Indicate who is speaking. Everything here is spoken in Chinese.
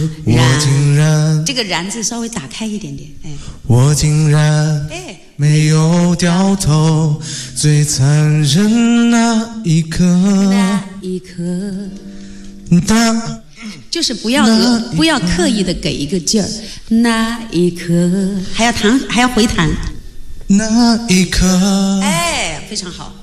Speaker 1: 我竟然
Speaker 2: 这个然字稍微打开一点点，哎，
Speaker 1: 我竟然没有掉头，最残忍那一刻，
Speaker 2: 那一刻，就是不要刻意的给一个劲儿，那一刻还要回弹，
Speaker 1: 那一刻，
Speaker 2: 哎，非常好。